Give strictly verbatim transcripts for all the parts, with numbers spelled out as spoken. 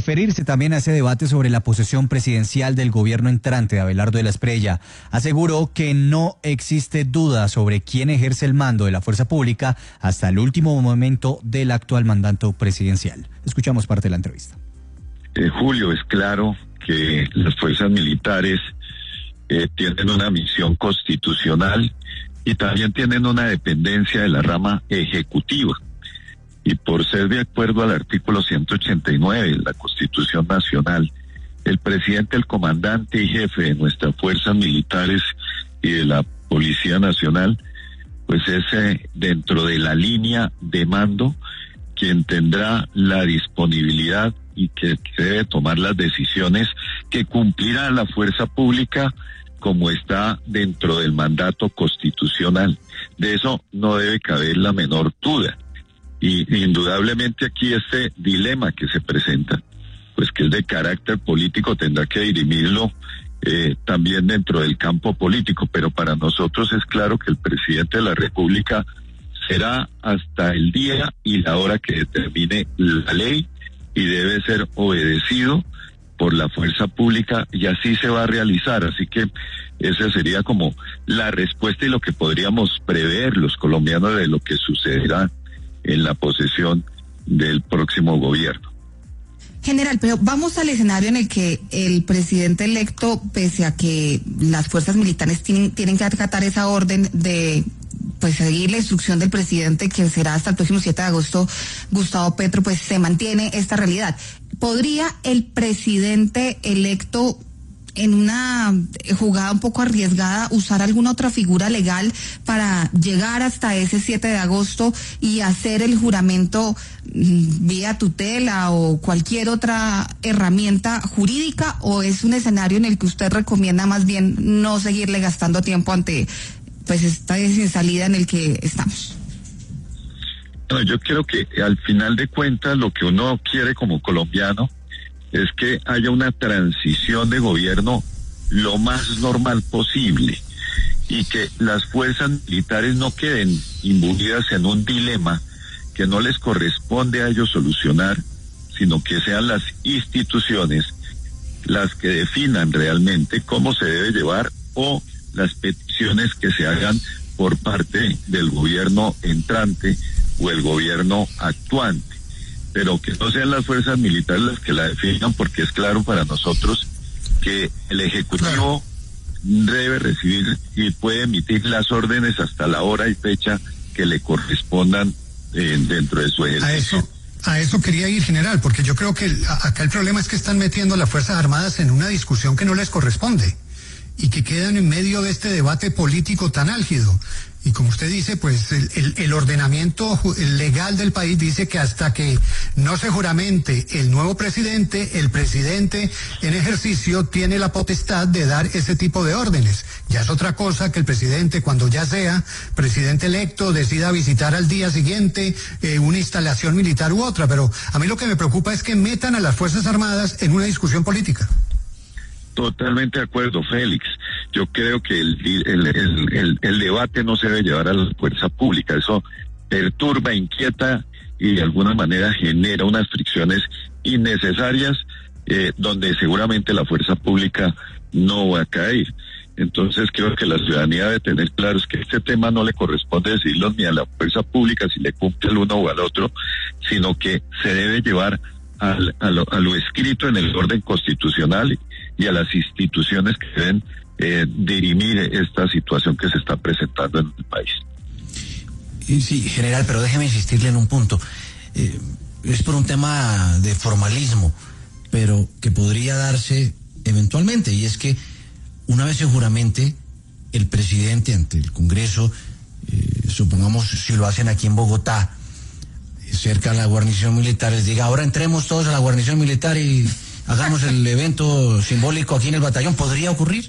referirse también a ese debate sobre la posesión presidencial del gobierno entrante de Abelardo de la Espriella. Aseguró que no existe duda sobre quién ejerce el mando de la fuerza pública hasta el último momento del actual mandato presidencial. Escuchamos parte de la entrevista. Eh, Julio, es claro que las fuerzas militares eh, tienen una misión constitucional y también tienen una dependencia de la rama ejecutiva. Y por ser de acuerdo al artículo ciento ochenta y nueve de la Constitución Nacional, el presidente, el comandante y jefe de nuestras fuerzas militares y de la Policía Nacional, pues es eh, dentro de la línea de mando quien tendrá la disponibilidad y que, que debe tomar las decisiones que cumplirá la fuerza pública como está dentro del mandato constitucional. De eso no debe caber la menor duda. Y indudablemente aquí este dilema que se presenta, pues que es de carácter político, tendrá que dirimirlo eh, también dentro del campo político, pero para nosotros es claro que el presidente de la República será hasta el día y la hora que determine la ley y debe ser obedecido por la fuerza pública y así se va a realizar. Así que esa sería como la respuesta y lo que podríamos prever los colombianos de lo que sucederá en la posesión del próximo gobierno. General, pero vamos al escenario en el que el presidente electo, pese a que las fuerzas militares tienen, tienen que acatar esa orden de pues seguir la instrucción del presidente, que será hasta el próximo siete de agosto, Gustavo Petro, pues se mantiene esta realidad. ¿Podría el presidente electo, en una jugada un poco arriesgada, usar alguna otra figura legal para llegar hasta ese siete de agosto y hacer el juramento vía tutela o cualquier otra herramienta jurídica, o es un escenario en el que usted recomienda más bien no seguirle gastando tiempo ante pues esta sin salida en el que estamos? No, yo creo que al final de cuentas lo que uno quiere como colombiano es que haya una transición de gobierno lo más normal posible y que las fuerzas militares no queden imbuidas en un dilema que no les corresponde a ellos solucionar, sino que sean las instituciones las que definan realmente cómo se debe llevar o las peticiones que se hagan por parte del gobierno entrante o el gobierno actuante, pero que no sean las fuerzas militares las que la definan, porque es claro para nosotros que el Ejecutivo debe recibir y puede emitir las órdenes hasta la hora y fecha que le correspondan eh, dentro de su ejercicio. A eso, a eso quería ir, general, porque yo creo que el, acá el problema es que están metiendo a las Fuerzas Armadas en una discusión que no les corresponde y que quedan en medio de este debate político tan álgido. Y como usted dice, pues el, el, el ordenamiento legal del país dice que hasta que no se juramente el nuevo presidente, el presidente en ejercicio tiene la potestad de dar ese tipo de órdenes. Ya es otra cosa que el presidente, cuando ya sea presidente electo, decida visitar al día siguiente eh, una instalación militar u otra. Pero a mí lo que me preocupa es que metan a las Fuerzas Armadas en una discusión política. Totalmente de acuerdo, Félix. Yo creo que el, el, el, el, el debate no se debe llevar a la fuerza pública. Eso perturba, inquieta y de alguna manera genera unas fricciones innecesarias eh, donde seguramente la fuerza pública no va a caer. Entonces creo que la ciudadanía debe tener claro es que este tema no le corresponde decirlo ni a la fuerza pública si le cumple al uno o al otro, sino que se debe llevar al, a, lo, a lo escrito en el orden constitucional y a las instituciones que deben eh, dirimir esta situación que se está presentando en el país. Sí, general, pero déjeme insistirle en un punto. Eh, es por un tema de formalismo, pero que podría darse eventualmente, y es que una vez se juramente el presidente ante el Congreso, eh, supongamos si lo hacen aquí en Bogotá, cerca a la guarnición militar, les diga, ahora entremos todos a la guarnición militar y hagamos el evento simbólico aquí en el batallón, ¿podría ocurrir?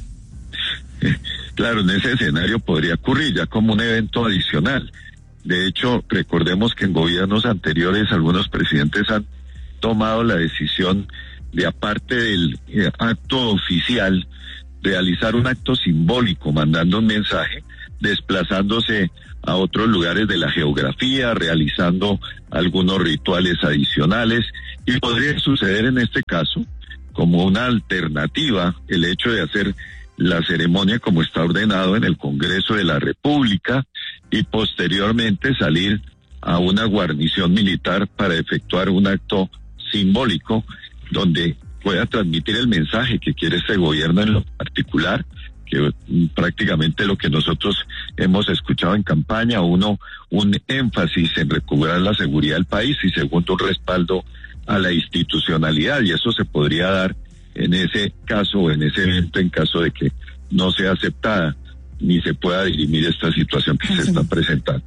Claro, en ese escenario podría ocurrir ya como un evento adicional. De hecho, recordemos que en gobiernos anteriores algunos presidentes han tomado la decisión de, aparte del eh, acto oficial, realizar un acto simbólico, mandando un mensaje, desplazándose a otros lugares de la geografía, realizando algunos rituales adicionales Y podría suceder en este caso como una alternativa el hecho de hacer la ceremonia como está ordenado en el Congreso de la República y posteriormente salir a una guarnición militar para efectuar un acto simbólico donde pueda transmitir el mensaje que quiere este gobierno en lo particular, que prácticamente lo que nosotros hemos escuchado en campaña, uno, un énfasis en recobrar la seguridad del país y segundo, un respaldo a la institucionalidad, y eso se podría dar en ese caso o en ese evento en caso de que no sea aceptada ni se pueda dirimir esta situación que se está presentando.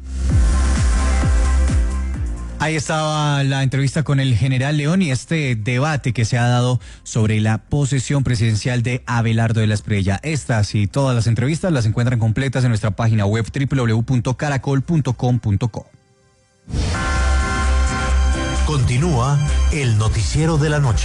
Ahí estaba la entrevista con el general León y este debate que se ha dado sobre la posesión presidencial de Abelardo de la Espriella. Estas y todas las entrevistas las encuentran completas en nuestra página web doble u doble u doble u punto caracol punto com punto co. Continúa el noticiero de la noche.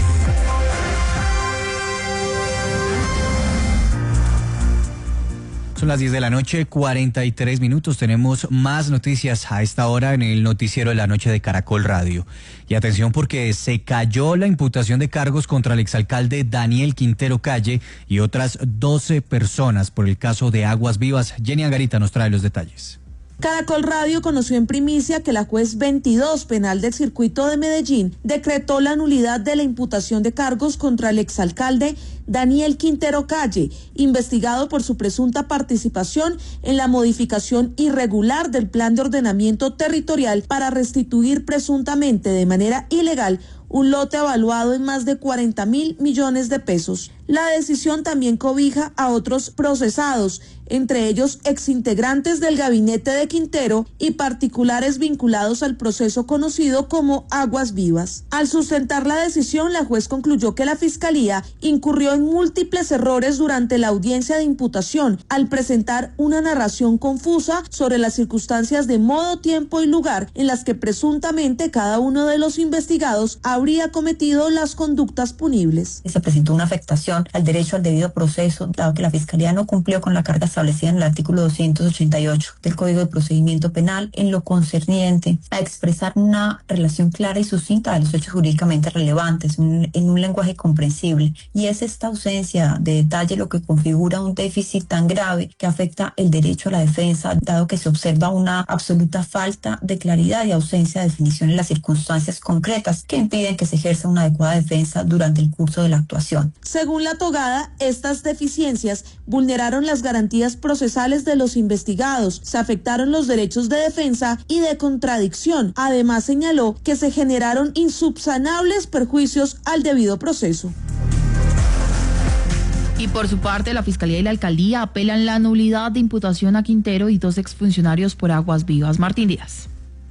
Son las diez de la noche, cuarenta y tres minutos. Tenemos más noticias a esta hora en el noticiero de la noche de Caracol Radio. Y atención porque se cayó la imputación de cargos contra el exalcalde Daniel Quintero Calle y otras doce personas por el caso de Aguas Vivas. Jenny Angarita nos trae los detalles. Caracol Radio conoció en primicia que la juez veintidós penal del circuito de Medellín decretó la nulidad de la imputación de cargos contra el exalcalde Daniel Quintero Calle, investigado por su presunta participación en la modificación irregular del plan de ordenamiento territorial para restituir presuntamente de manera ilegal un lote evaluado en más de cuarenta mil millones de pesos. La decisión también cobija a otros procesados, entre ellos exintegrantes del gabinete de Quintero y particulares vinculados al proceso conocido como Aguas Vivas. Al sustentar la decisión, la juez concluyó que la Fiscalía incurrió en múltiples errores durante la audiencia de imputación al presentar una narración confusa sobre las circunstancias de modo, tiempo y lugar en las que presuntamente cada uno de los investigados habría cometido las conductas punibles. Se presentó una afectación al derecho al debido proceso, dado que la Fiscalía no cumplió con la carga establecida en el artículo doscientos ochenta y ocho del Código de Procedimiento Penal en lo concerniente a expresar una relación clara y sucinta de los hechos jurídicamente relevantes en, en un lenguaje comprensible. Y es esta ausencia de detalle lo que configura un déficit tan grave que afecta el derecho a la defensa, dado que se observa una absoluta falta de claridad y ausencia de definición en las circunstancias concretas que impiden que se ejerza una adecuada defensa durante el curso de la actuación. Según la togada, estas deficiencias vulneraron las garantías procesales de los investigados, se afectaron los derechos de defensa y de contradicción. Además, señaló que se generaron insubsanables perjuicios al debido proceso. Y por su parte, la Fiscalía y la Alcaldía apelan la nulidad de imputación a Quintero y dos exfuncionarios por Aguas Vivas. Martín Díaz.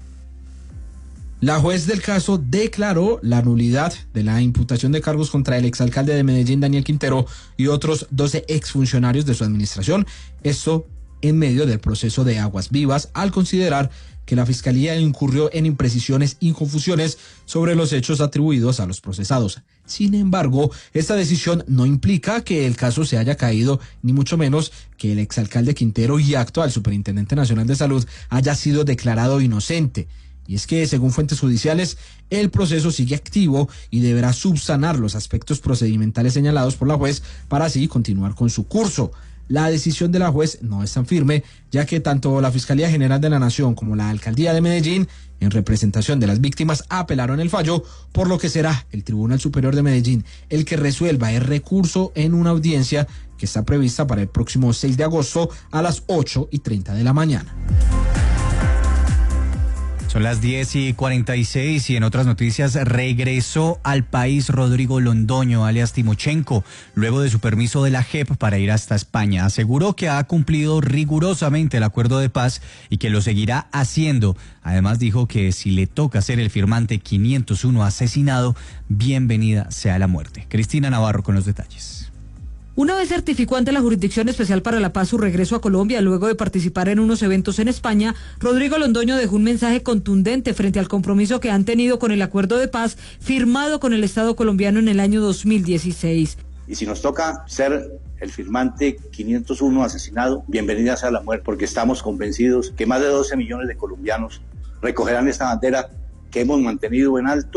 La juez del caso declaró la nulidad de la imputación de cargos contra el exalcalde de Medellín, Daniel Quintero, y otros doce exfuncionarios de su administración. Esto en medio del proceso de Aguas Vivas, al considerar que la Fiscalía incurrió en imprecisiones y confusiones sobre los hechos atribuidos a los procesados. Sin embargo, esta decisión no implica que el caso se haya caído, ni mucho menos que el exalcalde Quintero y actual superintendente nacional de salud haya sido declarado inocente. Y es que, según fuentes judiciales, el proceso sigue activo y deberá subsanar los aspectos procedimentales señalados por la juez para así continuar con su curso. La decisión de la juez no es tan firme, ya que tanto la Fiscalía General de la Nación como la Alcaldía de Medellín, en representación de las víctimas, apelaron el fallo, por lo que será el Tribunal Superior de Medellín el que resuelva el recurso en una audiencia que está prevista para el próximo seis de agosto a las ocho y treinta de la mañana. Son las diez y cuarenta y seis y en otras noticias regresó al país Rodrigo Londoño, alias Timochenko, luego de su permiso de la J E P para ir hasta España. Aseguró que ha cumplido rigurosamente el acuerdo de paz y que lo seguirá haciendo. Además dijo que si le toca ser el firmante quinientos uno asesinado, bienvenida sea la muerte. Cristina Navarro con los detalles. Una vez certificó ante la Jurisdicción Especial para la Paz su regreso a Colombia luego de participar en unos eventos en España, Rodrigo Londoño dejó un mensaje contundente frente al compromiso que han tenido con el acuerdo de paz firmado con el Estado colombiano en el año dos mil dieciséis. Y si nos toca ser el firmante quinientos uno asesinado, bienvenida sea la muerte, porque estamos convencidos que más de doce millones de colombianos recogerán esta bandera que hemos mantenido en alto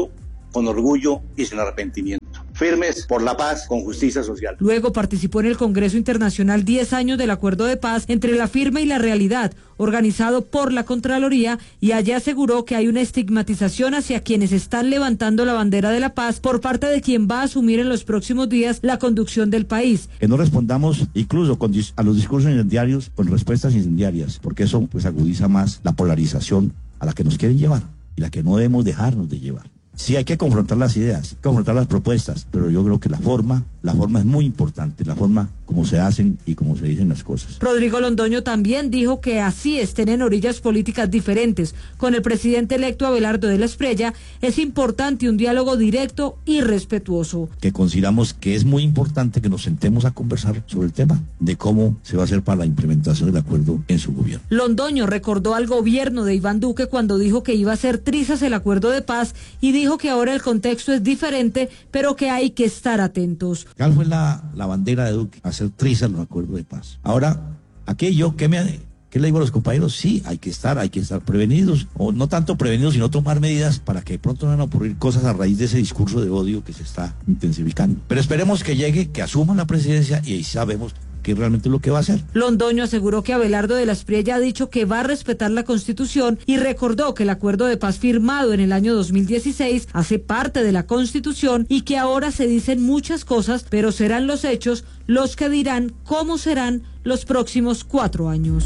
con orgullo y sin arrepentimiento. Firmes por la paz con justicia social. Luego participó en el Congreso Internacional diez años del Acuerdo de Paz entre la firma y la realidad, organizado por la Contraloría, y allí aseguró que hay una estigmatización hacia quienes están levantando la bandera de la paz por parte de quien va a asumir en los próximos días la conducción del país. Que no respondamos incluso con, a los discursos incendiarios con respuestas incendiarias, porque eso pues agudiza más la polarización a la que nos quieren llevar y la que no debemos dejarnos de llevar. Sí, hay que confrontar las ideas, hay que confrontar las propuestas, pero yo creo que la forma, la forma es muy importante, la forma como se hacen y como se dicen las cosas. Rodrigo Londoño también dijo que así estén en orillas políticas diferentes con el presidente electo Abelardo de la Espriella, es importante un diálogo directo y respetuoso. Que consideramos que es muy importante que nos sentemos a conversar sobre el tema de cómo se va a hacer para la implementación del acuerdo en su gobierno. Londoño recordó al gobierno de Iván Duque cuando dijo que iba a hacer trizas el acuerdo de paz y dijo que ahora el contexto es diferente, pero que hay que estar atentos. ¿Cuál fue la, la bandera de Duque? Hacer trizas los acuerdos de paz. Ahora, aquello, ¿qué, me, ¿qué le digo a los compañeros? Sí, hay que estar, hay que estar prevenidos, o no tanto prevenidos, sino tomar medidas para que de pronto no van a ocurrir cosas a raíz de ese discurso de odio que se está intensificando. Pero esperemos que llegue, que asuma la presidencia y ahí sabemos que realmente es lo que va a hacer. Londoño aseguró que Abelardo de la Espriella ha dicho que va a respetar la Constitución y recordó que el acuerdo de paz firmado en el año dos mil dieciséis hace parte de la Constitución y que ahora se dicen muchas cosas, pero serán los hechos los que dirán cómo serán los próximos cuatro años.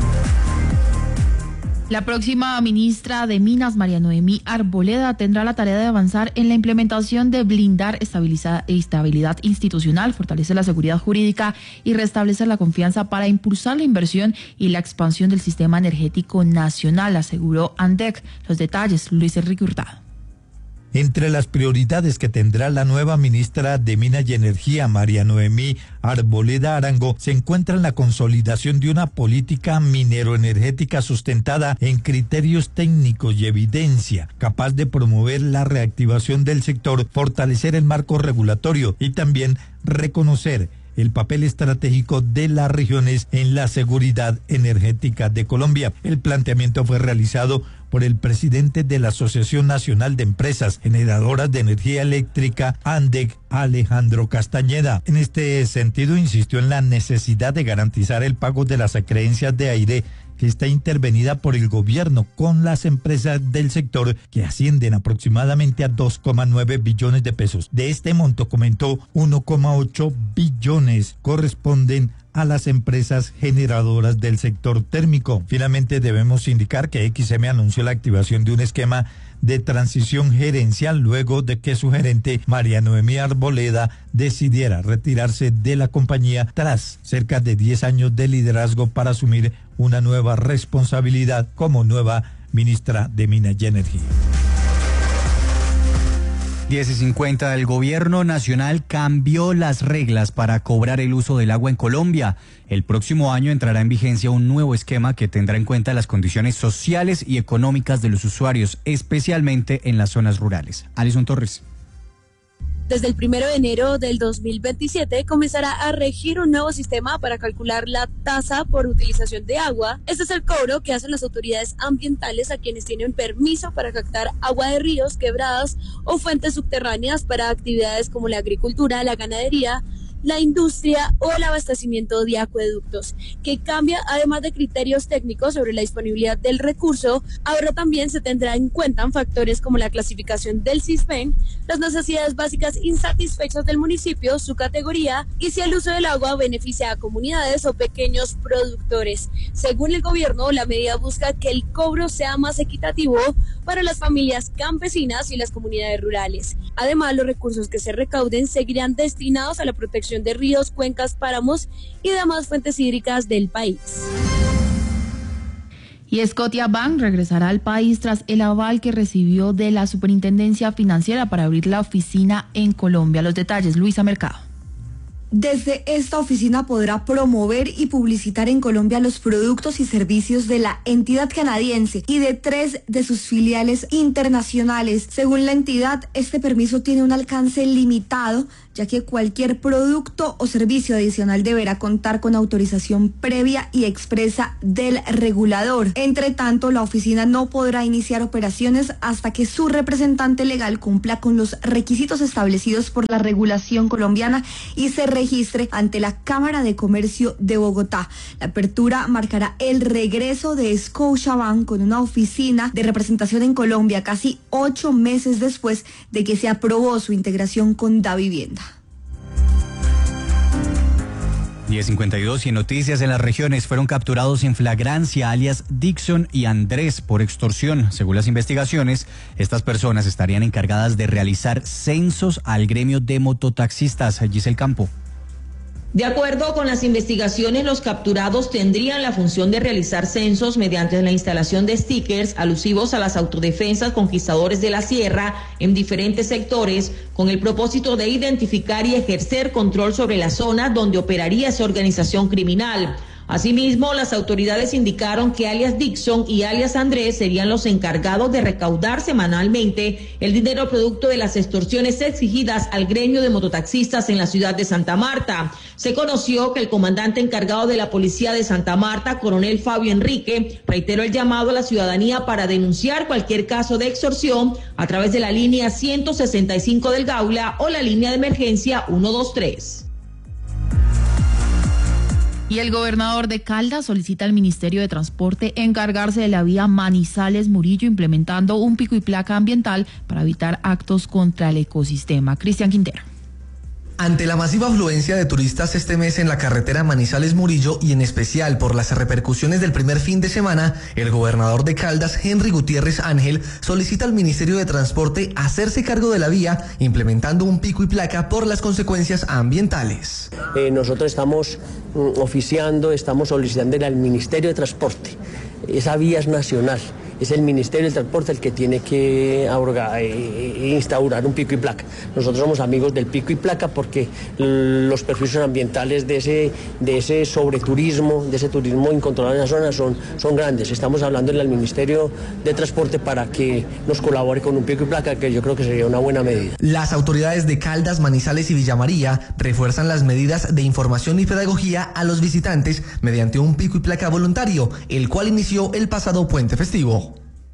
La próxima ministra de Minas, María Noemí Arboleda, tendrá la tarea de avanzar en la implementación de blindar estabilidad institucional, fortalecer la seguridad jurídica y restablecer la confianza para impulsar la inversión y la expansión del sistema energético nacional, aseguró ANDEC. Los detalles, Luis Enrique Hurtado. Entre las prioridades que tendrá la nueva ministra de Minas y Energía, María Noemí Arboleda Arango, se encuentra en la consolidación de una política minero-energética sustentada en criterios técnicos y evidencia, capaz de promover la reactivación del sector, fortalecer el marco regulatorio y también reconocer el papel estratégico de las regiones en la seguridad energética de Colombia. El planteamiento fue realizado por el presidente de la Asociación Nacional de Empresas Generadoras de Energía Eléctrica, ANDEC, Alejandro Castañeda. En este sentido, insistió en la necesidad de garantizar el pago de las acreencias de aire que está intervenida por el gobierno con las empresas del sector, que ascienden aproximadamente a dos coma nueve billones de pesos. De este monto, comentó, uno coma ocho billones corresponden a las empresas generadoras del sector térmico. Finalmente, debemos indicar que X M anunció la activación de un esquema de transición gerencial luego de que su gerente, María Noemí Arboleda, decidiera retirarse de la compañía tras cerca de diez años de liderazgo para asumir una nueva responsabilidad como nueva ministra de Minas y Energía. diez y cincuenta, el gobierno nacional cambió las reglas para cobrar el uso del agua en Colombia. El próximo año entrará en vigencia un nuevo esquema que tendrá en cuenta las condiciones sociales y económicas de los usuarios, especialmente en las zonas rurales. Alison Torres. Desde el primero de enero del dos mil veintisiete comenzará a regir un nuevo sistema para calcular la tasa por utilización de agua. Este es el cobro que hacen las autoridades ambientales a quienes tienen permiso para captar agua de ríos, quebradas o fuentes subterráneas para actividades como la agricultura, la ganadería, la industria o el abastecimiento de acueductos, que cambia además de criterios técnicos sobre la disponibilidad del recurso. Ahora también se tendrá en cuenta factores como la clasificación del CISBEN, las necesidades básicas insatisfechas del municipio, su categoría y si el uso del agua beneficia a comunidades o pequeños productores. Según el gobierno, la medida busca que el cobro sea más equitativo para las familias campesinas y las comunidades rurales. Además, los recursos que se recauden seguirán destinados a la protección de ríos, cuencas, páramos y demás fuentes hídricas del país. Y Scotiabank regresará al país tras el aval que recibió de la Superintendencia Financiera para abrir la oficina en Colombia. Los detalles, Luisa Mercado. Desde esta oficina podrá promover y publicitar en Colombia los productos y servicios de la entidad canadiense y de tres de sus filiales internacionales. Según la entidad, este permiso tiene un alcance limitado, ya que cualquier producto o servicio adicional deberá contar con autorización previa y expresa del regulador. Entre tanto, la oficina no podrá iniciar operaciones hasta que su representante legal cumpla con los requisitos establecidos por la regulación colombiana y se registre ante la Cámara de Comercio de Bogotá. La apertura marcará el regreso de Scotiabank con una oficina de representación en Colombia casi ocho meses después de que se aprobó su integración con Davivienda. diez cincuenta y dos y en noticias en las regiones fueron capturados en flagrancia alias Dixon y Andrés por extorsión. Según las investigaciones, estas personas estarían encargadas de realizar censos al gremio de mototaxistas. Giselle Campo. De acuerdo con las investigaciones, los capturados tendrían la función de realizar censos mediante la instalación de stickers alusivos a las autodefensas conquistadores de la sierra en diferentes sectores, con el propósito de identificar y ejercer control sobre la zona donde operaría esa organización criminal. Asimismo, las autoridades indicaron que alias Dixon y alias Andrés serían los encargados de recaudar semanalmente el dinero producto de las extorsiones exigidas al gremio de mototaxistas en la ciudad de Santa Marta. Se conoció que el comandante encargado de la policía de Santa Marta, coronel Fabio Enrique, reiteró el llamado a la ciudadanía para denunciar cualquier caso de extorsión a través de la línea ciento sesenta y cinco del Gaula o la línea de emergencia ciento veintitrés. Y el gobernador de Caldas solicita al Ministerio de Transporte encargarse de la vía Manizales-Murillo, implementando un pico y placa ambiental para evitar actos contra el ecosistema. Cristian Quintero. Ante la masiva afluencia de turistas este mes en la carretera Manizales-Murillo y en especial por las repercusiones del primer fin de semana, el gobernador de Caldas, Henry Gutiérrez Ángel, solicita al Ministerio de Transporte hacerse cargo de la vía, implementando un pico y placa por las consecuencias ambientales. Eh, nosotros estamos mm, oficiando, estamos solicitando al Ministerio de Transporte. Esa vía es nacional. Es el Ministerio del Transporte el que tiene que abrogar, eh, instaurar un pico y placa. Nosotros somos amigos del pico y placa porque los perjuicios ambientales de ese, de ese sobreturismo, de ese turismo incontrolado en la zona son, son grandes. Estamos hablando al Ministerio de Transporte para que nos colabore con un pico y placa, que yo creo que sería una buena medida. Las autoridades de Caldas, Manizales y Villa María refuerzan las medidas de información y pedagogía a los visitantes mediante un pico y placa voluntario, el cual inició el pasado puente festivo.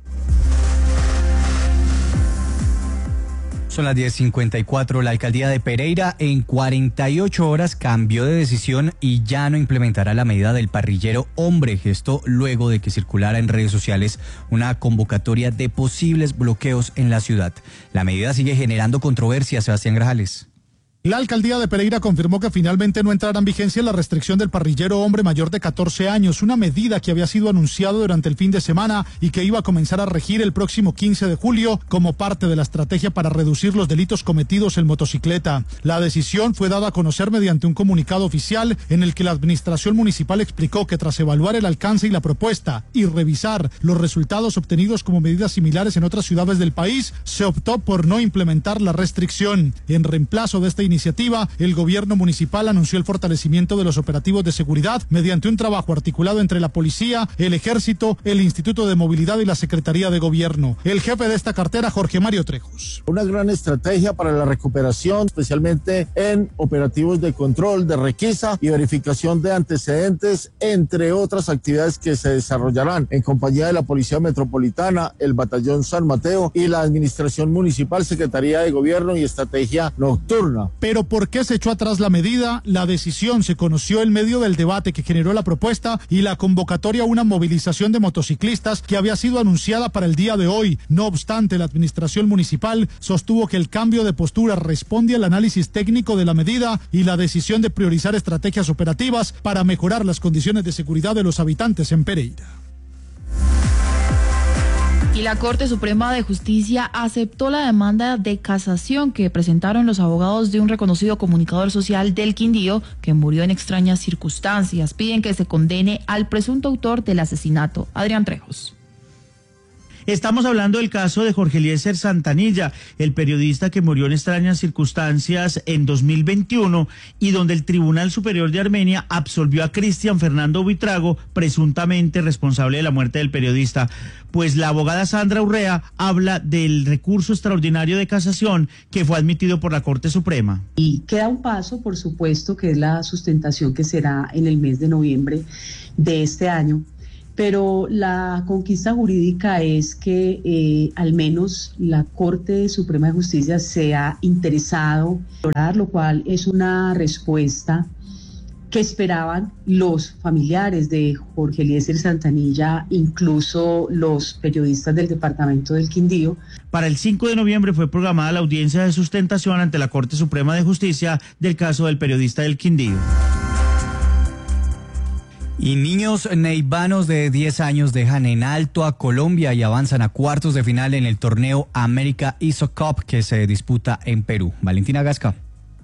Son las diez cincuenta y cuatro. La alcaldía de Pereira en cuarenta y ocho horas cambió de decisión y ya no implementará la medida del parrillero hombre. Esto luego de que circulara en redes sociales una convocatoria de posibles bloqueos en la ciudad. La medida sigue generando controversia. Sebastián Grajales. La alcaldía de Pereira confirmó que finalmente no entrará en vigencia la restricción del parrillero hombre mayor de catorce años, una medida que había sido anunciada durante el fin de semana y que iba a comenzar a regir el próximo quince de julio como parte de la estrategia para reducir los delitos cometidos en motocicleta. La decisión fue dada a conocer mediante un comunicado oficial en el que la administración municipal explicó que tras evaluar el alcance y la propuesta y revisar los resultados obtenidos como medidas similares en otras ciudades del país, se optó por no implementar la restricción. En reemplazo de esta iniciativa, iniciativa, el gobierno municipal anunció el fortalecimiento de los operativos de seguridad mediante un trabajo articulado entre la policía, el ejército, el Instituto de Movilidad y la Secretaría de Gobierno. El jefe de esta cartera, Jorge Mario Trejos. Una gran estrategia para la recuperación, especialmente en operativos de control, de requisa y verificación de antecedentes, entre otras actividades que se desarrollarán en compañía de la Policía Metropolitana, el Batallón San Mateo y la Administración Municipal, Secretaría de Gobierno y Estrategia Nocturna. Pero ¿por qué se echó atrás la medida? La decisión se conoció en medio del debate que generó la propuesta y la convocatoria a una movilización de motociclistas que había sido anunciada para el día de hoy. No obstante, la administración municipal sostuvo que el cambio de postura responde al análisis técnico de la medida y la decisión de priorizar estrategias operativas para mejorar las condiciones de seguridad de los habitantes en Pereira. Y la Corte Suprema de Justicia aceptó la demanda de casación que presentaron los abogados de un reconocido comunicador social del Quindío que murió en extrañas circunstancias. Piden que se condene al presunto autor del asesinato, Adrián Trejos. Estamos hablando del caso de Jorge Eliezer Santanilla, el periodista que murió en extrañas circunstancias en dos mil veintiuno y donde el Tribunal Superior de Armenia absolvió a Cristian Fernando Buitrago, presuntamente responsable de la muerte del periodista. Pues la abogada Sandra Urrea habla del recurso extraordinario de casación que fue admitido por la Corte Suprema. Y queda un paso, por supuesto, que es la sustentación que será en el mes de noviembre de este año. Pero la conquista jurídica es que eh, al menos la Corte Suprema de Justicia se ha interesado en lograr, lo cual es una respuesta que esperaban los familiares de Jorge Eliezer Santanilla, incluso los periodistas del departamento del Quindío. Para el cinco de noviembre fue programada la audiencia de sustentación ante la Corte Suprema de Justicia del caso del periodista del Quindío. Y niños neivanos de diez años dejan en alto a Colombia y avanzan a cuartos de final en el torneo América Iso Cup que se disputa en Perú. Valentina Gasca.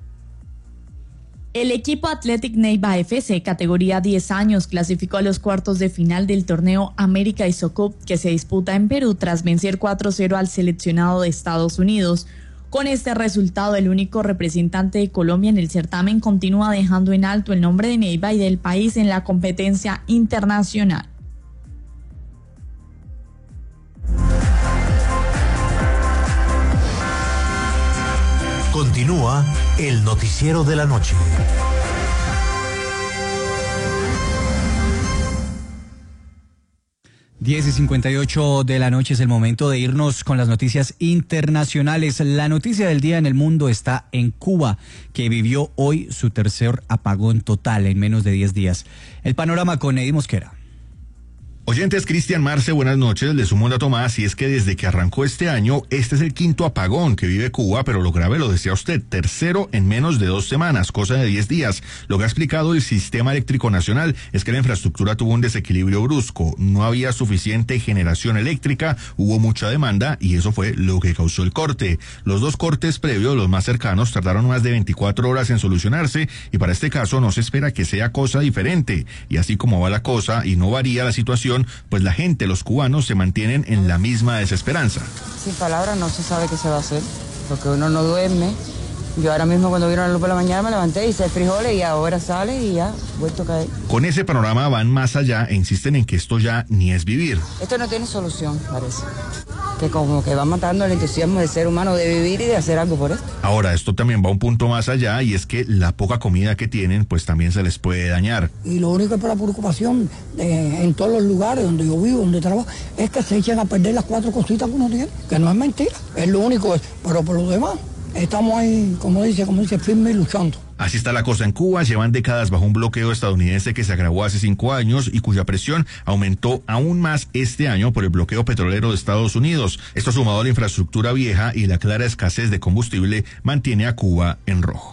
El equipo Athletic Neiva F C, categoría diez años, clasificó a los cuartos de final del torneo América Iso Cup que se disputa en Perú tras vencer cuatro cero al seleccionado de Estados Unidos. Con este resultado, el único representante de Colombia en el certamen continúa dejando en alto el nombre de Neiva y del país en la competencia internacional. Continúa el noticiero de la noche. diez y cincuenta y ocho de la noche es el momento de irnos con las noticias internacionales. La noticia del día en el mundo está en Cuba, que vivió hoy su tercer apagón total en menos de diez días. El panorama con Eddie Mosquera. Oyentes, Cristian Marce, buenas noches. Les sumo un dato más, y es que desde que arrancó este año, este es el quinto apagón que vive Cuba, pero lo grave lo decía usted, tercero en menos de dos semanas, cosa de diez días. Lo que ha explicado el Sistema Eléctrico Nacional es que la infraestructura tuvo un desequilibrio brusco, no había suficiente generación eléctrica, hubo mucha demanda y eso fue lo que causó el corte. Los dos cortes previos, los más cercanos, tardaron más de veinticuatro horas en solucionarse y para este caso no se espera que sea cosa diferente. Y así como va la cosa y no varía la situación, pues la gente, los cubanos, se mantienen en la misma desesperanza. Sin palabras no se sabe qué se va a hacer, porque uno no duerme. Yo ahora mismo cuando vieron la luz por la mañana me levanté, hice frijoles y ahora sale y ya, vuelto a caer. Con ese panorama van más allá e insisten en que esto ya ni es vivir. Esto no tiene solución, parece. Que como que va matando el entusiasmo del ser humano de vivir y de hacer algo por esto. Ahora, esto también va un punto más allá y es que la poca comida que tienen, pues también se les puede dañar. Y lo único que es para la preocupación de, en todos los lugares donde yo vivo, donde trabajo, es que se echen a perder las cuatro cositas que uno tiene, que no es mentira, es lo único, pero por lo demás, estamos ahí, como dice, como dice, firme y luchando. Así está la cosa en Cuba, llevan décadas bajo un bloqueo estadounidense que se agravó hace cinco años y cuya presión aumentó aún más este año por el bloqueo petrolero de Estados Unidos. Esto sumado a la infraestructura vieja y la clara escasez de combustible mantiene a Cuba en rojo.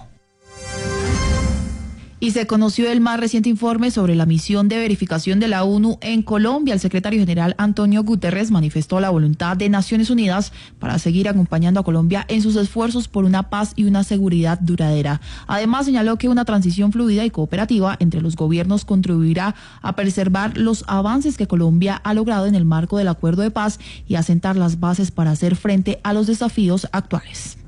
Y se conoció el más reciente informe sobre la misión de verificación de la ONU en Colombia. El secretario general Antonio Guterres manifestó la voluntad de Naciones Unidas para seguir acompañando a Colombia en sus esfuerzos por una paz y una seguridad duradera. Además, señaló que una transición fluida y cooperativa entre los gobiernos contribuirá a preservar los avances que Colombia ha logrado en el marco del acuerdo de paz y a sentar las bases para hacer frente a los desafíos actuales.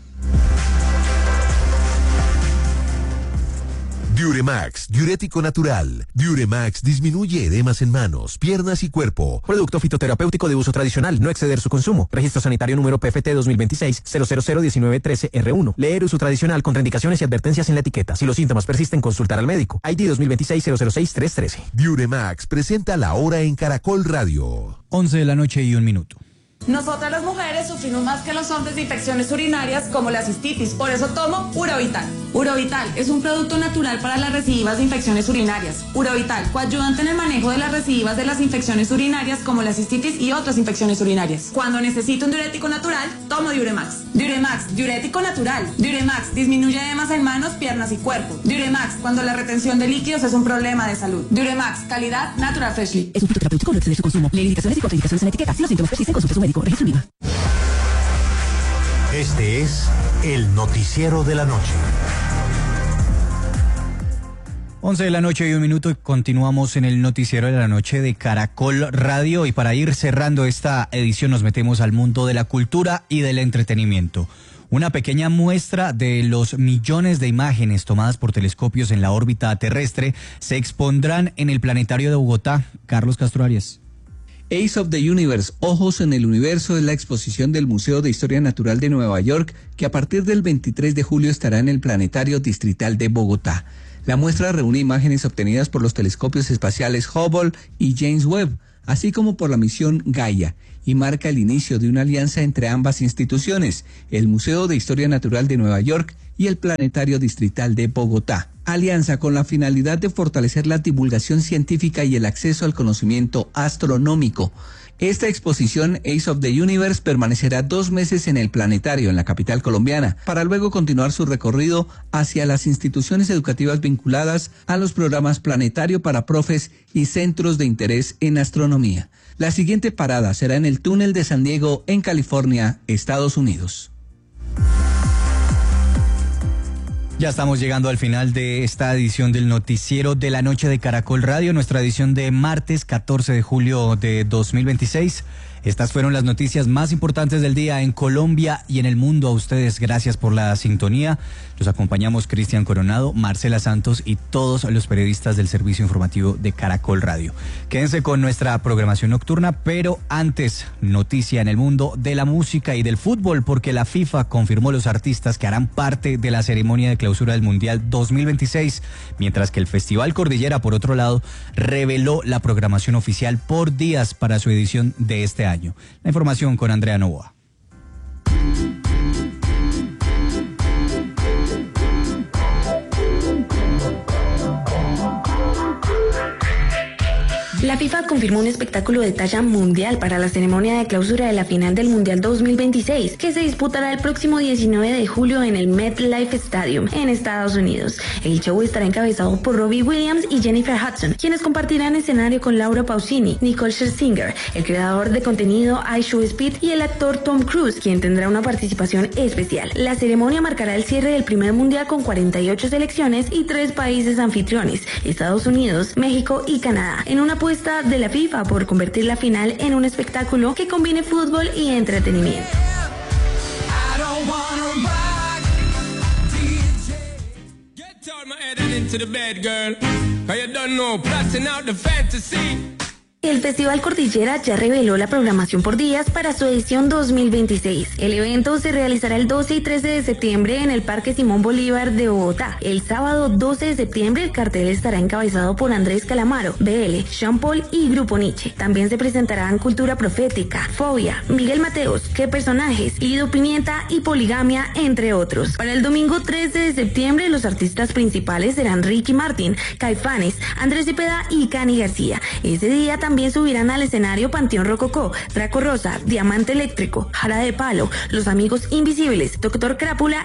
Diuremax, diurético natural. Diuremax disminuye edemas en manos, piernas y cuerpo. Producto fitoterapéutico de uso tradicional, no exceder su consumo. Registro sanitario número P F T dos mil veintiséis cero cero cero diecinueve trece R uno. Leer uso tradicional, contraindicaciones y advertencias en la etiqueta. Si los síntomas persisten, consultar al médico. I D dos mil veintiséis cero cero seis tres trece. Diuremax presenta la hora en Caracol Radio. once de la noche y un minuto. Nosotras las mujeres sufrimos más que los hombres de infecciones urinarias como la cistitis, por eso tomo Urovital. Urovital es un producto natural para las recidivas de infecciones urinarias. Urovital, coayudante en el manejo de las recidivas de las infecciones urinarias como la cistitis y otras infecciones urinarias. Cuando necesito un diurético natural, tomo Diuremax. Diuremax, diurético natural. Diuremax, disminuye edemas en manos, piernas y cuerpo. Diuremax, cuando la retención de líquidos es un problema de salud. Diuremax, calidad Natural Freshly. Es un fitoterapéutico, no exceder su consumo. Lee indicaciones y contraindicaciones en la etiqueta. Si los síntomas persisten, consulte a su médico. Registro IVA. Este es el noticiero de la noche. once de la noche y un minuto y continuamos en el noticiero de la noche de Caracol Radio, y para ir cerrando esta edición nos metemos al mundo de la cultura y del entretenimiento. Una pequeña muestra de los millones de imágenes tomadas por telescopios en la órbita terrestre se expondrán en el Planetario de Bogotá. Carlos Castro Arias. Ace of the Universe, Ojos en el Universo, es la exposición del Museo de Historia Natural de Nueva York, que a partir del veintitrés de julio estará en el Planetario Distrital de Bogotá. La muestra reúne imágenes obtenidas por los telescopios espaciales Hubble y James Webb, así como por la misión Gaia, y marca el inicio de una alianza entre ambas instituciones, el Museo de Historia Natural de Nueva York y el Planetario Distrital de Bogotá. Alianza con la finalidad de fortalecer la divulgación científica y el acceso al conocimiento astronómico. Esta exposición Ace of the Universe permanecerá dos meses en el Planetario, en la capital colombiana, para luego continuar su recorrido hacia las instituciones educativas vinculadas a los programas Planetario para Profes y Centros de Interés en Astronomía. La siguiente parada será en el túnel de San Diego, en California, Estados Unidos. Ya estamos llegando al final de esta edición del noticiero de la noche de Caracol Radio, nuestra edición de martes catorce de julio de dos mil veintiséis. Estas fueron las noticias más importantes del día en Colombia y en el mundo. A ustedes, gracias por la sintonía. Los acompañamos Cristian Coronado, Marcela Santos y todos los periodistas del servicio informativo de Caracol Radio. Quédense con nuestra programación nocturna, pero antes, noticia en el mundo de la música y del fútbol, porque la FIFA confirmó los artistas que harán parte de la ceremonia de clausura del Mundial dos mil veintiséis, mientras que el Festival Cordillera, por otro lado, reveló la programación oficial por días para su edición de este año. La información con Andrea Novoa. La FIFA confirmó un espectáculo de talla mundial para la ceremonia de clausura de la final del Mundial dos mil veintiséis, que se disputará el próximo diecinueve de julio en el MetLife Stadium, en Estados Unidos. El show estará encabezado por Robbie Williams y Jennifer Hudson, quienes compartirán escenario con Laura Pausini, Nicole Scherzinger, el creador de contenido iShowSpeed y el actor Tom Cruise, quien tendrá una participación especial. La ceremonia marcará el cierre del primer Mundial con cuarenta y ocho selecciones y tres países anfitriones, Estados Unidos, México y Canadá, en una apuesta de la FIFA por convertir la final en un espectáculo que combine fútbol y entretenimiento. El Festival Cordillera ya reveló la programación por días para su edición dos mil veintiséis. El evento se realizará el doce y trece de septiembre en el Parque Simón Bolívar de Bogotá. El sábado doce de septiembre el cartel estará encabezado por Andrés Calamaro, B L, Sean Paul y Grupo Nietzsche. También se presentarán Cultura Profética, Fobia, Miguel Mateos, Qué Personajes, Lido Pimienta y Poligamia, entre otros. Para el domingo trece de septiembre los artistas principales serán Ricky Martin, Caifanes, Andrés Cepeda y Cani García. Ese día también También subirán al escenario Panteón Rococó, Draco Rosa, Diamante Eléctrico, Jara de Palo, Los Amigos Invisibles, Doctor Crápula